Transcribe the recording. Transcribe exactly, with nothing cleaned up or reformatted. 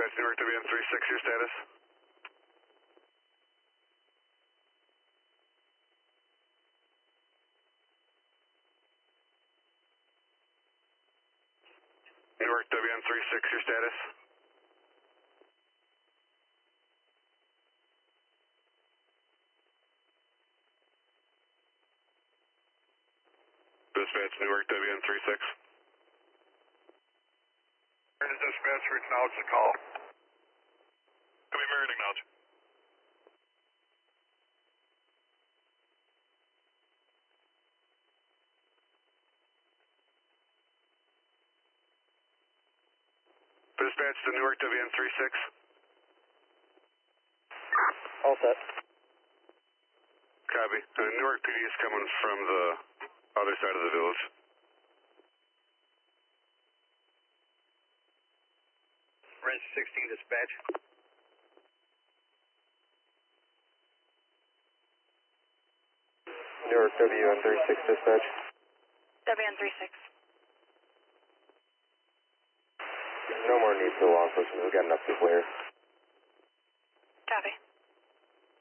Dispatch, Newark W N thirty-six, your status? Newark W N thirty-six, your status? Dispatch, Newark W N thirty-six. Dispatch, we acknowledge the call. Can we mirror and acknowledge? Dispatch to Newark W N thirty-six. All set. Copy. Uh, Newark P D is coming from the other side of the village. Range sixteen, dispatch. Newark W N thirty-six, dispatch. W N thirty-six. No more need for law enforcement. We've got enough people here.